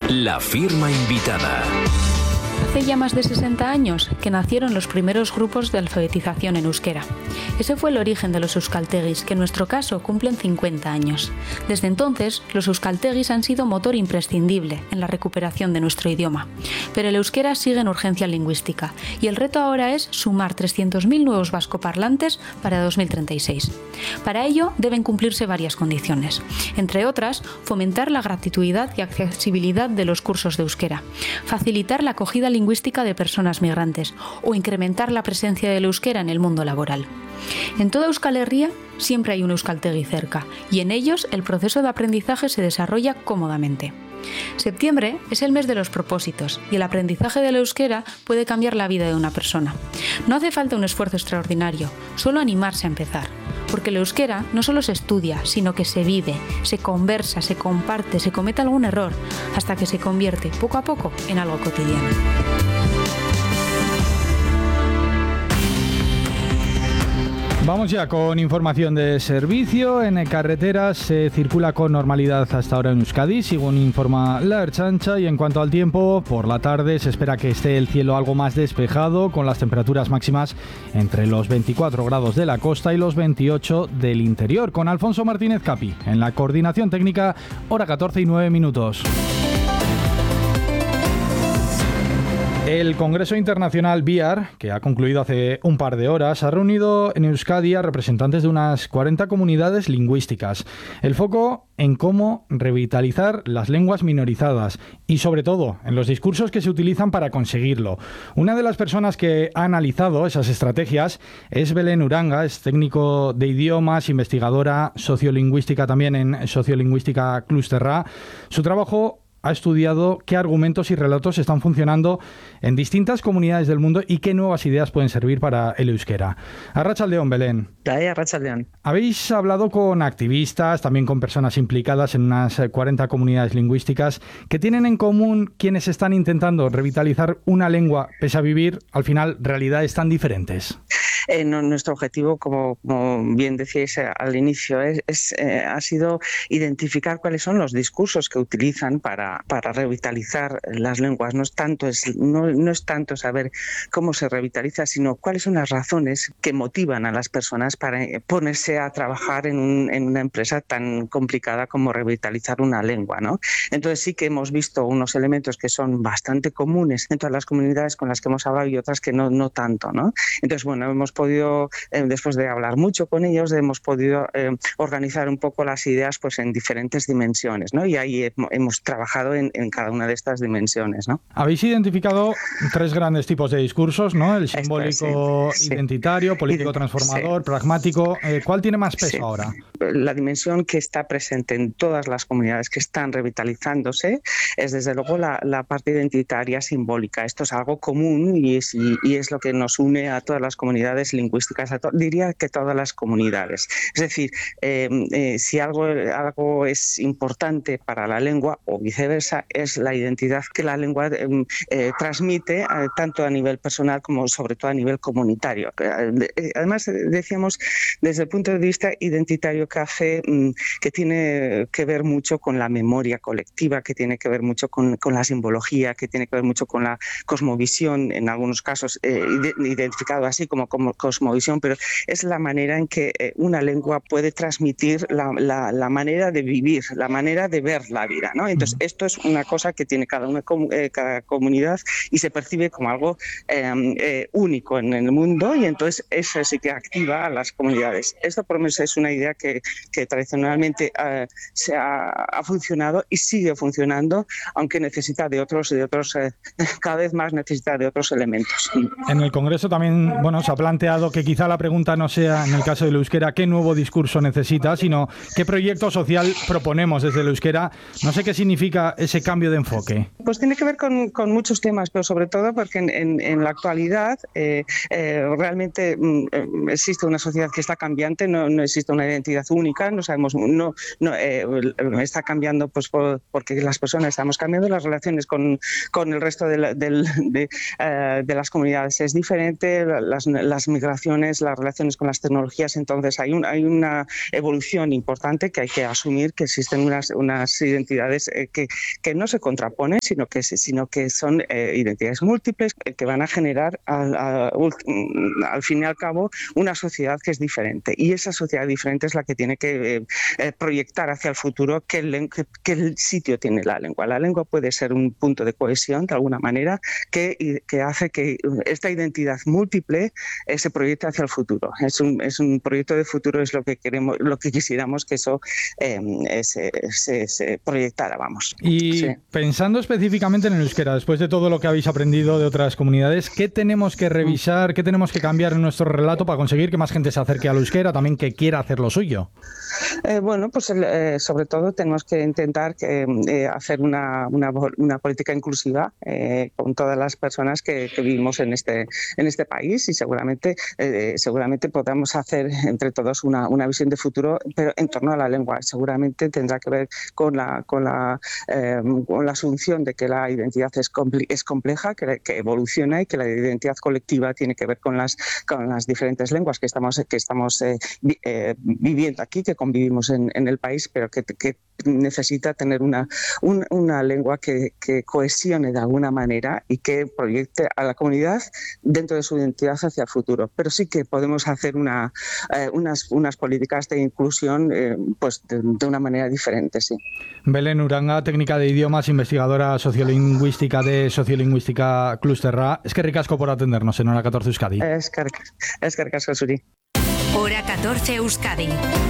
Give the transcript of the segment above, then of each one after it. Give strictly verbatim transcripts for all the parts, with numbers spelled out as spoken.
La firma invitada. Hace ya más de sesenta años que nacieron los primeros grupos de alfabetización en euskera. Ese fue el origen de los euskaltegis, que en nuestro caso cumplen cincuenta años. Desde entonces, los euskaltegis han sido motor imprescindible en la recuperación de nuestro idioma. Pero el euskera sigue en urgencia lingüística y el reto ahora es sumar trescientos mil nuevos vascoparlantes para dos mil treinta y seis. Para ello deben cumplirse varias condiciones. Entre otras, fomentar la gratuidad y accesibilidad de los cursos de euskera, facilitar la acogida lingüística de personas migrantes o incrementar la presencia del euskera en el mundo laboral. En toda Euskal Herria siempre hay un euskaltegi cerca y en ellos el proceso de aprendizaje se desarrolla cómodamente. Septiembre es el mes de los propósitos y el aprendizaje del euskera puede cambiar la vida de una persona. No hace falta un esfuerzo extraordinario, solo animarse a empezar. Porque el euskera no solo se estudia, sino que se vive, se conversa, se comparte, se comete algún error, hasta que se convierte poco a poco en algo cotidiano. Vamos ya con información de servicio. En carreteras se circula con normalidad hasta ahora en Euskadi, según informa la Ertzaintza, y en cuanto al tiempo, por la tarde se espera que esté el cielo algo más despejado, con las temperaturas máximas entre los veinticuatro grados de la costa y los veintiocho del interior. Con Alfonso Martínez Capi en la coordinación técnica, hora catorce y nueve minutos. El Congreso Internacional B I A R, que ha concluido hace un par de horas, ha reunido en Euskadi a representantes de unas cuarenta comunidades lingüísticas. El foco en cómo revitalizar las lenguas minorizadas y, sobre todo, en los discursos que se utilizan para conseguirlo. Una de las personas que ha analizado esas estrategias es Belén Uranga, es técnico de idiomas, investigadora sociolingüística también en Sociolingüística Clusterra. Su trabajo ha estudiado qué argumentos y relatos están funcionando en distintas comunidades del mundo y qué nuevas ideas pueden servir para el euskera. Arratsaldeon, Belén. Arratsaldeon. Habéis hablado con activistas, también con personas implicadas en unas cuarenta comunidades lingüísticas que tienen en común quienes están intentando revitalizar una lengua, pese a vivir, al final, realidades tan diferentes. Eh, no, nuestro objetivo, como, como bien decíais al inicio, es, es, eh, ha sido identificar cuáles son los discursos que utilizan para, para revitalizar las lenguas. No es tanto es, no, no es tanto saber cómo se revitaliza, sino cuáles son las razones que motivan a las personas para ponerse a trabajar en, un, en una empresa tan complicada como revitalizar una lengua, ¿no? Entonces sí que hemos visto unos elementos que son bastante comunes en todas las comunidades con las que hemos hablado y otras que no, no tanto, ¿no? Entonces, bueno, hemos podido, eh, después de hablar mucho con ellos, hemos podido eh, organizar un poco las ideas pues en diferentes dimensiones, ¿no? Y ahí he, hemos trabajado en, en cada una de estas dimensiones, ¿no? Habéis identificado tres grandes tipos de discursos, ¿no? El simbólico, sí, identitario, político transformador, sí, pragmático. Eh, ¿Cuál tiene más peso sí. ahora? La dimensión que está presente en todas las comunidades que están revitalizándose es desde luego la, la parte identitaria simbólica. Esto es algo común y es, y, y es lo que nos une a todas las comunidades lingüísticas, a to- diría que todas las comunidades. Es decir, eh, eh, si algo, algo es importante para la lengua o viceversa, es la identidad que la lengua eh, eh, transmite, eh, tanto a nivel personal como sobre todo a nivel comunitario. Eh, además, decíamos desde el punto de vista identitario que hace, mm, que tiene que ver mucho con la memoria colectiva, que tiene que ver mucho con, con la simbología, que tiene que ver mucho con la cosmovisión, en algunos casos eh, identificado así como, como cosmovisión, pero es la manera en que eh, una lengua puede transmitir la, la, la manera de vivir, la manera de ver la vida, ¿no? Entonces, esto es una cosa que tiene cada, una, eh, cada comunidad y se percibe como algo eh, eh, único en el mundo, y entonces eso sí que activa a las comunidades. Esto por lo menos es una idea que, que tradicionalmente eh, se ha, ha funcionado y sigue funcionando, aunque necesita de otros, de otros eh, cada vez más necesita de otros elementos. En el Congreso también, bueno, se ha planteado que quizá la pregunta no sea, en el caso del euskera, qué nuevo discurso necesita, sino qué proyecto social proponemos desde el euskera. No sé qué significa ese cambio de enfoque. Pues tiene que ver con, con muchos temas, pero sobre todo porque en, en, en la actualidad eh, eh, realmente mm, existe una sociedad que está cambiante, no, no existe una identidad única, no sabemos, no, no eh, está cambiando pues por, porque las personas estamos cambiando, las relaciones con, con el resto de, la, de, de, uh, de las comunidades es diferente, las, las migraciones, las relaciones con las tecnologías. Entonces hay, un, hay una evolución importante que hay que asumir, que existen unas, unas identidades eh, que, que no se contraponen, sino que, sino que son eh, identidades múltiples eh, que van a generar al, al, al fin y al cabo una sociedad que es diferente. Y esa sociedad diferente es la que tiene que eh, eh, proyectar hacia el futuro que el, que, que el sitio tiene la lengua. La lengua puede ser un punto de cohesión de alguna manera que, que hace que esta identidad múltiple eh, se proyecte hacia el futuro. Es un, es un proyecto de futuro, es lo que queremos, lo que quisiéramos que eso eh, se, se, se proyectara, vamos. Y sí. Pensando específicamente en el euskera, después de todo lo que habéis aprendido de otras comunidades, ¿qué tenemos que revisar, qué tenemos que cambiar en nuestro relato para conseguir que más gente se acerque al euskera, también que quiera hacer lo suyo? Eh, bueno, pues eh, sobre todo tenemos que intentar que, eh, hacer una, una, una política inclusiva eh, con todas las personas que, que vivimos en este, en este país, y seguramente, eh, seguramente podamos hacer entre todos una, una visión de futuro, pero en torno a la lengua. Seguramente tendrá que ver con la, con la, eh, con la asunción de que la identidad es, comple- es compleja, que, que evoluciona, y que la identidad colectiva tiene que ver con las, con las diferentes lenguas que estamos, que estamos eh, vi, eh, viviendo aquí, que convivimos en, en el país, pero que, que necesita tener una, un, una lengua que, que cohesione de alguna manera y que proyecte a la comunidad dentro de su identidad hacia el futuro. Pero sí que podemos hacer una, eh, unas, unas políticas de inclusión eh, pues de, de una manera diferente, sí. Belén Uranga, técnica de idiomas, investigadora sociolingüística de Sociolingüística Klusterra. Es que ricasco por atendernos en Hora catorce Euskadi. Es que ricasco, Suri. Hora catorce Euskadi.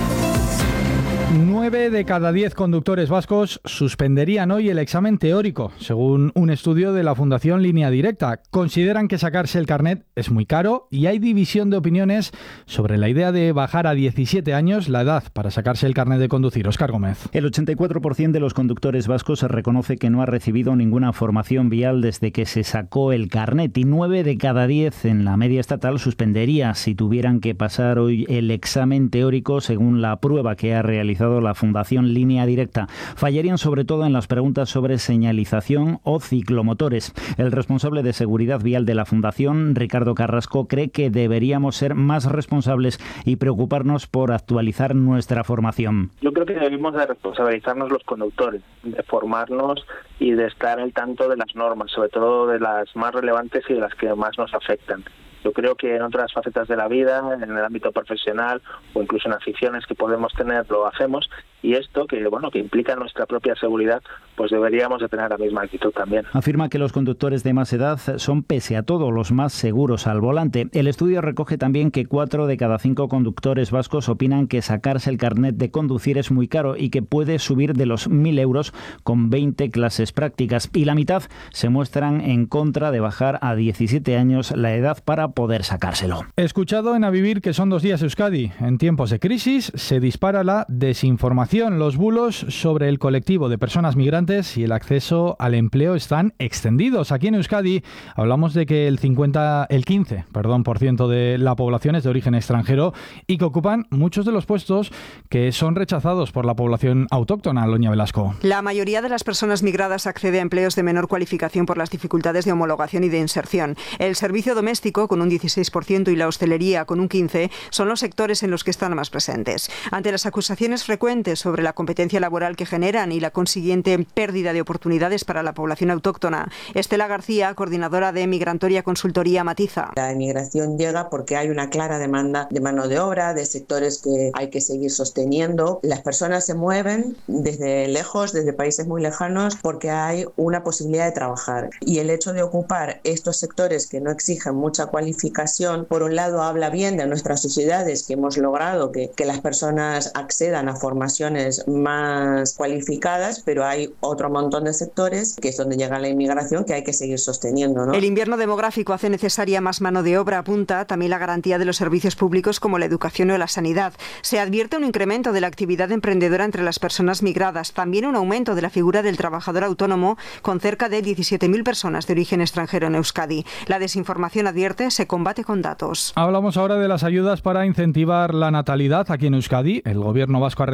Nueve de cada diez conductores vascos suspenderían hoy el examen teórico, según un estudio de la Fundación Línea Directa. Consideran que sacarse el carnet es muy caro y hay división de opiniones sobre la idea de bajar a diecisiete años la edad para sacarse el carnet de conducir. Óscar Gómez. El ochenta y cuatro por ciento de los conductores vascos reconoce que no ha recibido ninguna formación vial desde que se sacó el carnet, y nueve de cada diez en la media estatal suspendería si tuvieran que pasar hoy el examen teórico, según la prueba que ha realizado la Fundación Línea Directa. Fallarían sobre todo en las preguntas sobre señalización o ciclomotores. El responsable de seguridad vial de la Fundación, Ricardo Carrasco, cree que deberíamos ser más responsables y preocuparnos por actualizar nuestra formación. Yo creo que debemos de responsabilizarnos los conductores, de formarnos y de estar al tanto de las normas, sobre todo de las más relevantes y de las que más nos afectan. Yo creo que en otras facetas de la vida, en el ámbito profesional o incluso en aficiones que podemos tener, lo hacemos, y esto que bueno que implica nuestra propia seguridad, pues deberíamos de tener la misma actitud también. Afirma que los conductores de más edad son, pese a todo, los más seguros al volante. El estudio recoge también que cuatro de cada cinco conductores vascos opinan que sacarse el carnet de conducir es muy caro y que puede subir de los mil euros con veinte clases prácticas, y la mitad se muestran en contra de bajar a diecisiete años la edad para poder sacárselo. Escuchado en A Vivir que son dos días Euskadi. En tiempos de crisis se dispara la desinformación. Los bulos sobre el colectivo de personas migrantes y el acceso al empleo están extendidos. Aquí en Euskadi hablamos de que el cincuenta, el quince, perdón, por ciento de la población es de origen extranjero y que ocupan muchos de los puestos que son rechazados por la población autóctona. Loña Velasco. La mayoría de las personas migradas accede a empleos de menor cualificación por las dificultades de homologación y de inserción. El servicio doméstico, con un dieciséis por ciento, y la hostelería, con un quince por ciento, son los sectores en los que están más presentes. Ante las acusaciones frecuentes sobre la competencia laboral que generan y la consiguiente pérdida de oportunidades para la población autóctona, Estela García, coordinadora de Migrantoria Consultoría, matiza. La emigración llega porque hay una clara demanda de mano de obra, de sectores que hay que seguir sosteniendo. Las personas se mueven desde lejos, desde países muy lejanos, porque hay una posibilidad de trabajar. Y el hecho de ocupar estos sectores que no exigen mucha cualificación, por un lado habla bien de nuestras sociedades, que hemos logrado que, que las personas accedan a formaciones más cualificadas, pero hay otro montón de sectores, que es donde llega la inmigración, que hay que seguir sosteniendo, ¿no? El invierno demográfico hace necesaria más mano de obra, apunta también la garantía de los servicios públicos como la educación o la sanidad. Se advierte un incremento de la actividad emprendedora entre las personas migradas, también un aumento de la figura del trabajador autónomo, con cerca de diecisiete mil personas de origen extranjero en Euskadi. La desinformación, advierte, se combate con datos. Hablamos ahora de las ayudas para incentivar la natalidad aquí en Euskadi. El gobierno vasco ha recibido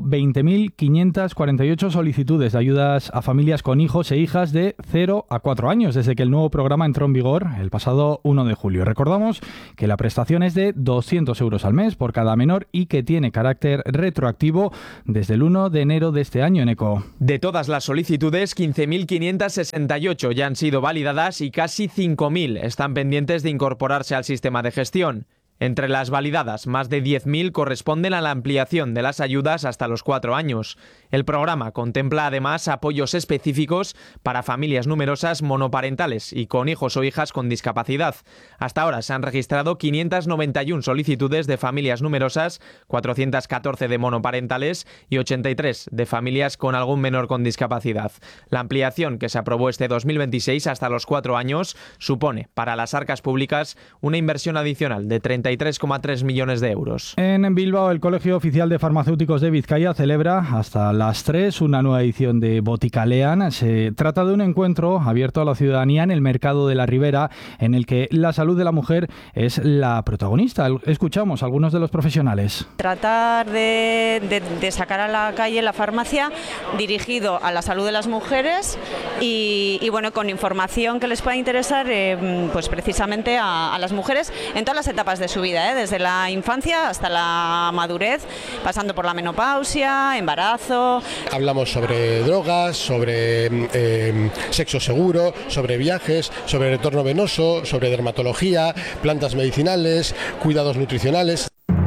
veinte mil quinientas cuarenta y ocho solicitudes de ayudas a familias con hijos e hijas de cero a cuatro años desde que el nuevo programa entró en vigor el pasado uno de julio. Recordamos que la prestación es de doscientos euros al mes por cada menor y que tiene carácter retroactivo desde el uno de enero de este año, Eneco. De todas las solicitudes, quince mil quinientas sesenta y ocho ya han sido validadas y casi cinco mil están pendientes de incorporarse al sistema de gestión. Entre las validadas, más de diez mil corresponden a la ampliación de las ayudas hasta los cuatro años. El programa contempla además apoyos específicos para familias numerosas monoparentales y con hijos o hijas con discapacidad. Hasta ahora se han registrado quinientas noventa y una solicitudes de familias numerosas, cuatrocientas catorce de monoparentales y ochenta y tres de familias con algún menor con discapacidad. La ampliación, que se aprobó este dos mil veintiséis hasta los cuatro años, supone para las arcas públicas una inversión adicional de treinta y tres coma tres millones de euros. En Bilbao, el Colegio Oficial de Farmacéuticos de Vizcaya celebra hasta las tres una nueva edición de Boticalean. Se trata de un encuentro abierto a la ciudadanía en el mercado de la Ribera, en el que la salud de la mujer es la protagonista. Escuchamos a algunos de los profesionales. Tratar de, de, de sacar a la calle la farmacia dirigido a la salud de las mujeres y, y bueno, con información que les pueda interesar eh, pues precisamente a, a las mujeres en todas las etapas de su vida, ¿eh? Desde la infancia hasta la madurez, pasando por la menopausia, embarazo. Hablamos sobre drogas, sobre eh, sexo seguro, sobre viajes, sobre retorno venoso, sobre dermatología, plantas medicinales, cuidados nutricionales.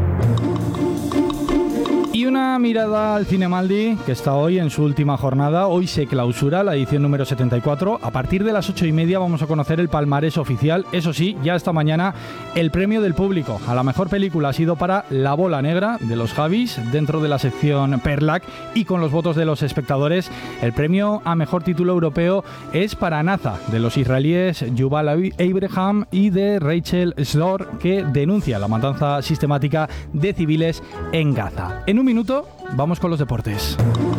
Y una mirada al Cinemaldi, que está hoy en su última jornada. Hoy se clausura la edición número setenta y cuatro. A partir de las ocho y media vamos a conocer el palmarés oficial. Eso sí, ya esta mañana el premio del público a la mejor película ha sido para La Bola Negra, de los Javis, dentro de la sección Perlac, y con los votos de los espectadores. El premio a mejor título europeo es para Naza, de los israelíes Yuval Abraham y de Rachel Slor, que denuncia la matanza sistemática de civiles en Gaza. En un minuto vamos con los deportes.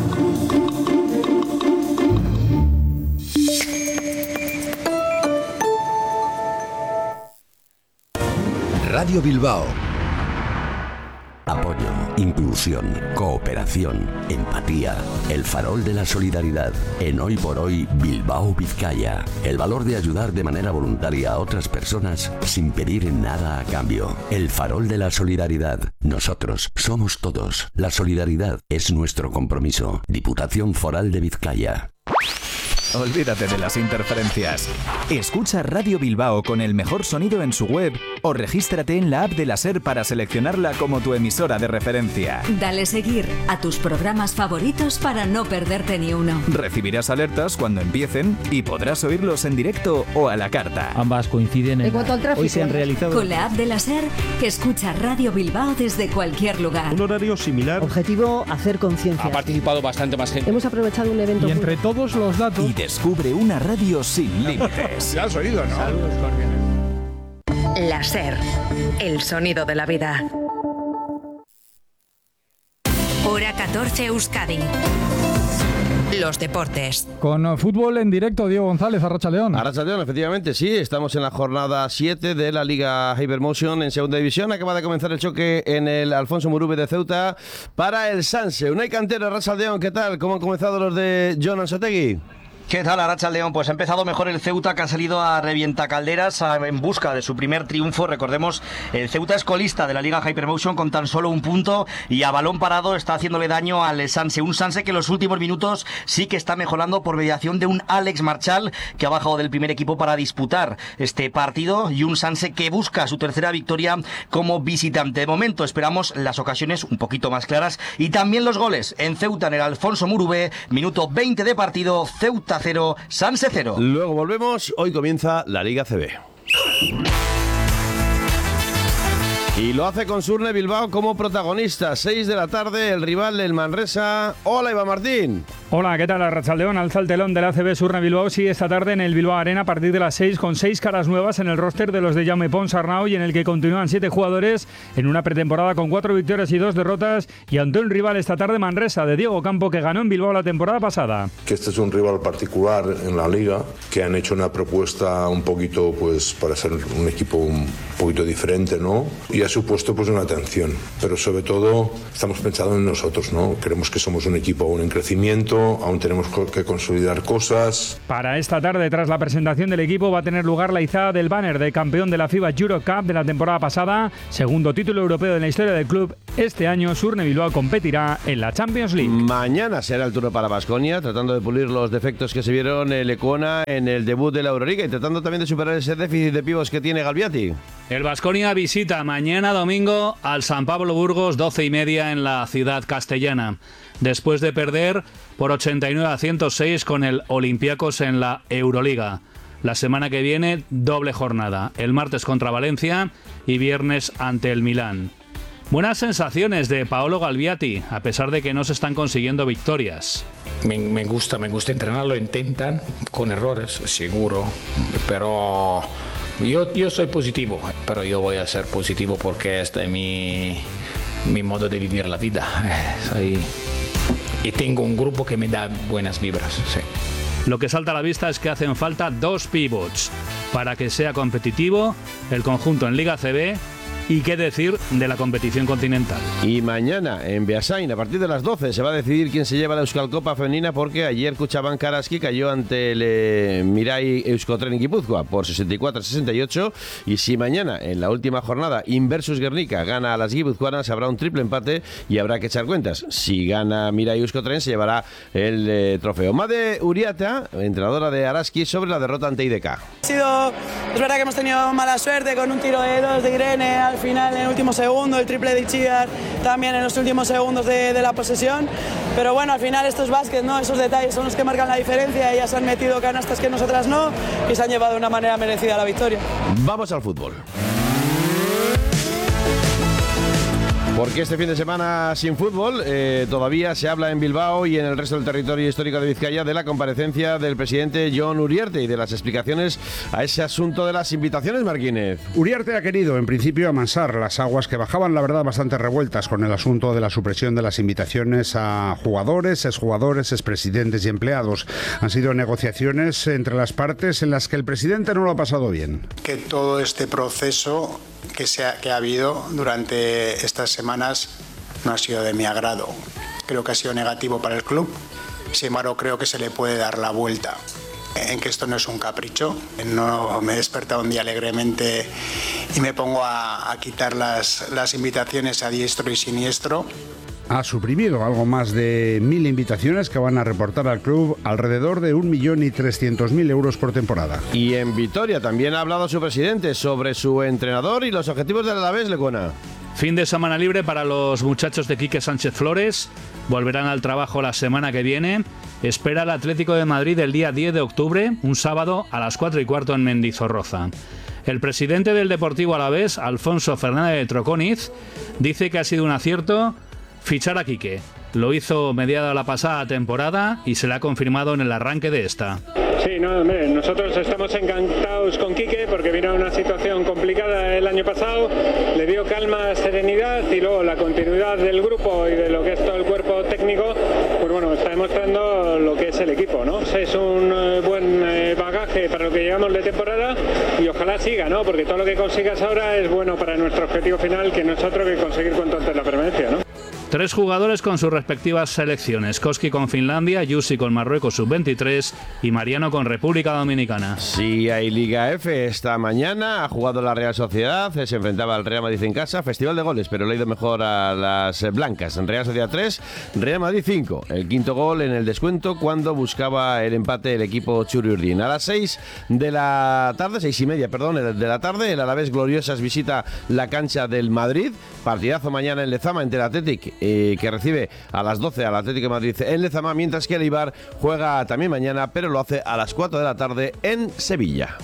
Radio Bilbao. Apoyo, inclusión, cooperación, empatía, el farol de la solidaridad. En Hoy por Hoy, Bilbao, Vizcaya. El valor de ayudar de manera voluntaria a otras personas sin pedir nada a cambio. El farol de la solidaridad. Nosotros somos todos. La solidaridad es nuestro compromiso. Diputación Foral de Vizcaya. Olvídate de las interferencias. Escucha Radio Bilbao con el mejor sonido en su web o regístrate en la app de la SER para seleccionarla como tu emisora de referencia. Dale seguir a tus programas favoritos para no perderte ni uno. Recibirás alertas cuando empiecen y podrás oírlos en directo o a la carta. Ambas coinciden en... En cuanto al tráfico, hoy se han realizado... Con la app de la SER, escucha Radio Bilbao desde cualquier lugar. Un horario similar. Objetivo, hacer conciencia. Ha participado bastante más gente. Hemos aprovechado un evento... Y entre todos los datos... Y descubre una radio sin límites. Ya has oído, ¿no? Saludos cordiales. La SER, el sonido de la vida. Hora catorce Euskadi. Los deportes. Con fútbol en directo, Diego González, Arratsaldeon. Arratsaldeon, efectivamente, sí. Estamos en la jornada siete de la Liga Hypermotion en segunda división. Acaba de comenzar el choque en el Alfonso Murube de Ceuta para el Sanse. Unai Cantero, Arratsaldeon, ¿qué tal? ¿Cómo han comenzado los de Jon Ansotegui? ¿Qué tal, Arratsaldeon? Pues ha empezado mejor el Ceuta, que ha salido a revientacalderas en busca de su primer triunfo. Recordemos, el Ceuta es colista de la Liga Hypermotion con tan solo un punto y a balón parado está haciéndole daño al Sanse. Un Sanse que en los últimos minutos sí que está mejorando por mediación de un Alex Marchal que ha bajado del primer equipo para disputar este partido, y un Sanse que busca su tercera victoria como visitante. De momento esperamos las ocasiones un poquito más claras y también los goles en Ceuta, en el Alfonso Murube, minuto veinte de partido, Ceuta cero, Sanse cero. Luego volvemos, hoy comienza la Liga A C B. Y lo hace con Surne Bilbao como protagonista. seis de la tarde, el rival del Manresa. Hola, Iván Martín. Hola, ¿qué tal? Arratsaldeon, alza el telón del A C B. Surne Bilbao sigue esta tarde en el Bilbao Arena a partir de las seis, con seis caras nuevas en el roster de los de Jaume Pons Arnau, y en el que continúan siete jugadores en una pretemporada con cuatro victorias y dos derrotas, y ante un rival esta tarde, Manresa, de Diego Campo, que ganó en Bilbao la temporada pasada. Que este es un rival particular en la Liga, que han hecho una propuesta un poquito, pues, para ser un equipo un poquito diferente, ¿no? Y ha supuesto, pues, una atención, pero sobre todo estamos pensando en nosotros, ¿no? Creemos que somos un equipo aún en crecimiento, aún tenemos que consolidar cosas. Para esta tarde, tras la presentación del equipo, va a tener lugar la izada del banner de campeón de la FIBA Euro Cup de la temporada pasada, segundo título europeo en la historia del club. Este año Surne Bilbao competirá en la Champions League. Mañana será el turno para Baskonia, tratando de pulir los defectos que se vieron en Lecuona en el debut de la Euroliga y tratando también de superar ese déficit de pibos que tiene Galbiati. El Baskonia visita mañana domingo al San Pablo Burgos, doce y media en la ciudad castellana, después de perder por ochenta y nueve a ciento seis con el Olympiacos en la Euroliga. La semana que viene, doble jornada, el martes contra Valencia y viernes ante el Milán. Buenas sensaciones de Paolo Galbiati, a pesar de que no se están consiguiendo victorias. Me, me gusta, me gusta entrenar, lo intentan, con errores, seguro, pero yo, yo soy positivo, pero yo voy a ser positivo porque este es mi, mi modo de vivir la vida. Soy, y tengo un grupo que me da buenas vibras, sí. Lo que salta a la vista es que hacen falta dos pivots para que sea competitivo el conjunto en Liga C B. Y qué decir de la competición continental. Y mañana en Beasain, a partir de las doce, se va a decidir quién se lleva la Euskal Copa femenina, porque ayer Kutxabank Araski cayó ante el eh, Mirai Euskotren Guipúzcoa por sesenta y cuatro a sesenta y ocho. Y si mañana, en la última jornada, Inversus Guernica gana a las guipuzcoanas, habrá un triple empate y habrá que echar cuentas. Si gana Mirai Euskotren, se llevará el eh, trofeo. Made Uriata, entrenadora de Araski, sobre la derrota ante I D K. Ha sido, es verdad que hemos tenido mala suerte con un tiro de dos de Irene al final en el último segundo, el triple de Itziar también en los últimos segundos de, de la posesión, pero bueno, al final estos básquet, ¿no? Esos detalles son los que marcan la diferencia. Ellas han metido canastas que nosotras no y se han llevado de una manera merecida la victoria. Vamos al fútbol. Porque este fin de semana sin fútbol eh, todavía se habla en Bilbao y en el resto del territorio histórico de Vizcaya de la comparecencia del presidente Jon Uriarte y de las explicaciones a ese asunto de las invitaciones, Marquínez. Uriarte ha querido, en principio, amansar las aguas que bajaban, la verdad, bastante revueltas con el asunto de la supresión de las invitaciones a jugadores, exjugadores, expresidentes y empleados. Han sido negociaciones entre las partes en las que el presidente no lo ha pasado bien. Que todo este proceso que, se ha, que ha habido durante estas semanas no ha sido de mi agrado. Creo que ha sido negativo para el club. Sin embargo, creo que se le puede dar la vuelta, en que esto no es un capricho. No me he despertado un día alegremente y me pongo a, a quitar las, las invitaciones a diestro y siniestro. Ha suprimido algo más de mil invitaciones que van a reportar al club alrededor de un millón y trescientos mil euros por temporada. Y en Vitoria también ha hablado su presidente sobre su entrenador y los objetivos del Alavés, Lecuona. Fin de semana libre para los muchachos de Quique Sánchez Flores. Volverán al trabajo la semana que viene. Espera el Atlético de Madrid el día diez de octubre, un sábado a las cuatro y cuarto en Mendizorroza. El presidente del Deportivo Alavés, Alfonso Fernández de Troconiz, dice que ha sido un acierto fichar a Quique. Lo hizo mediada la pasada temporada y se le ha confirmado en el arranque de esta. Sí, no, hombre, nosotros estamos encantados con Quique porque vino una situación complicada el año pasado, le dio calma, serenidad y luego la continuidad del grupo y de lo que es todo el cuerpo técnico, pues bueno, está demostrando lo que es el equipo, ¿no? Es un eh, buen eh, bagaje para lo que llevamos de temporada y ojalá siga, ¿no? Porque todo lo que consigas ahora es bueno para nuestro objetivo final, que no es otro que conseguir cuanto antes la permanencia, ¿no? Tres jugadores con sus respectivas selecciones. Koski con Finlandia, Yusi con Marruecos sub veintitrés y Mariano con República Dominicana. Sí, hay Liga F esta mañana. Ha jugado la Real Sociedad, se enfrentaba al Real Madrid en casa. Festival de goles, pero le ha ido mejor a las blancas. En Real Sociedad tres, Real Madrid cinco. El quinto gol en el descuento cuando buscaba el empate el equipo Churiurdin. A las seis de la tarde, seis y media, perdón, de la tarde, el Alavés Gloriosas visita la cancha del Madrid. Partidazo mañana en Lezama entre el Athletic, eh, que recibe a las doce al Atlético de Madrid en Lezama, mientras que el Eibar juega también mañana, pero lo hace a las cuatro de la tarde en Sevilla.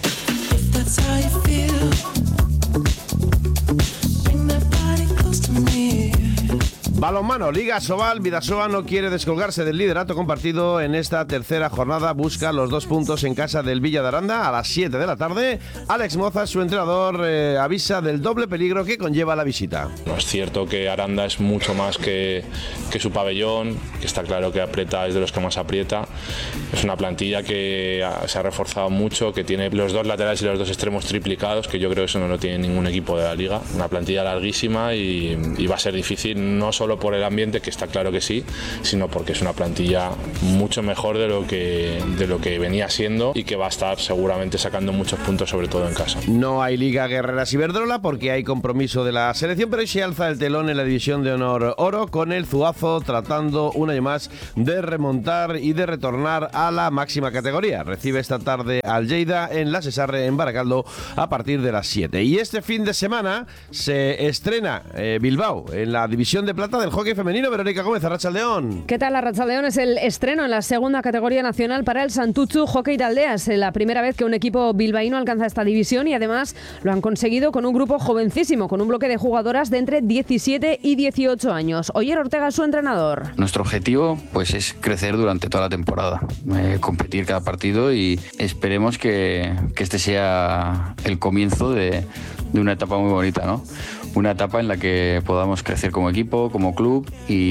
Balonmano, Liga Sobal, Bidasoa no quiere descolgarse del liderato compartido en esta tercera jornada, busca los dos puntos en casa del Villa de Aranda a las siete de la tarde. Alex Moza, su entrenador, eh, avisa del doble peligro que conlleva la visita. No es cierto que Aranda es mucho más que, que su pabellón, que está claro que aprieta, es de los que más aprieta. Es una plantilla que se ha reforzado mucho, que tiene los dos laterales y los dos extremos triplicados, que yo creo que eso no lo tiene ningún equipo de la liga. Una plantilla larguísima y, y va a ser difícil no solo solo por el ambiente, que está claro que sí, sino porque es una plantilla mucho mejor de lo que, de lo que venía siendo y que va a estar seguramente sacando muchos puntos, sobre todo en casa. No hay Liga Guerreras Iberdrola porque hay compromiso de la selección, pero hoy se alza el telón en la División de Honor Oro con el Zuazo tratando un año más de remontar y de retornar a la máxima categoría. Recibe esta tarde al Lleida en la Cesarre en Baracaldo a partir de las siete. Y este fin de semana se estrena eh, Bilbao en la División de Plata del hockey femenino. Verónica Gómez, Arratsaldeón. ¿Qué tal, Arratsaldeón? Es el estreno en la segunda categoría nacional para el Santutxu Hockey Taldeas. Es la primera vez que un equipo bilbaíno alcanza esta división y además lo han conseguido con un grupo jovencísimo, con un bloque de jugadoras de entre diecisiete y dieciocho años. Oyer Ortega es su entrenador. Nuestro objetivo pues es crecer durante toda la temporada, eh, competir cada partido y esperemos que, que este sea el comienzo de, de una etapa muy bonita, ¿no? Una etapa en la que podamos crecer como equipo, como club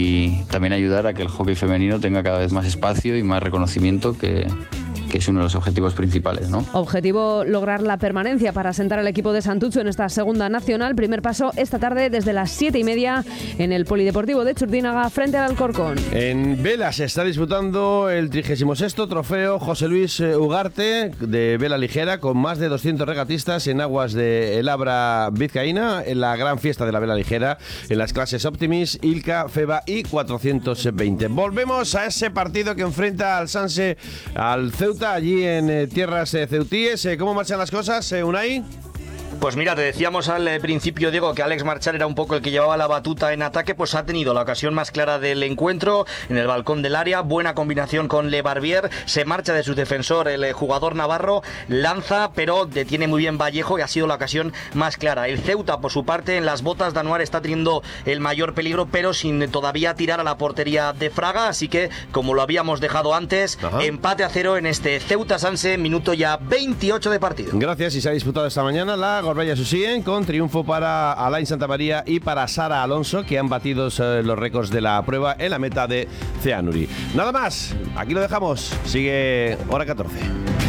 y también ayudar a que el hockey femenino tenga cada vez más espacio y más reconocimiento, que, que es uno de los objetivos principales, ¿no? Objetivo lograr la permanencia para sentar al equipo de Santutxu en esta segunda nacional. Primer paso esta tarde desde las siete y media en el Polideportivo de Churdínaga frente al Alcorcón. En vela se está disputando el trigésimo sexto trofeo José Luis Ugarte de vela ligera, con más de doscientos regatistas en aguas de El Abra vizcaína, en la gran fiesta de la vela ligera en las clases Optimis, Ilka, Feba y cuatrocientos veinte. Volvemos a ese partido que enfrenta al Sanse al Ceuta allí en eh, tierras eh, ceutíes. Eh, ¿Cómo marchan las cosas, eh, Unai? Pues mira, te decíamos al principio, Diego, que Alex Marchal era un poco el que llevaba la batuta en ataque, pues ha tenido la ocasión más clara del encuentro en el balcón del área, buena combinación con Le Barbier, se marcha de su defensor el jugador navarro, lanza, pero detiene muy bien Vallejo y ha sido la ocasión más clara. El Ceuta, por su parte, en las botas de Anuar está teniendo el mayor peligro, pero sin todavía tirar a la portería de Fraga, así que, como lo habíamos dejado antes, Ajá. empate a cero en este Ceuta-Sanse, minuto ya veintiocho de partido. Gracias, y se ha disputado esta mañana la Gorbella Susien, con triunfo para Alain Santamaría y para Sara Alonso, que han batido eh, los récords de la prueba en la meta de Ceanuri. Nada más, aquí lo dejamos. Sigue Hora catorce.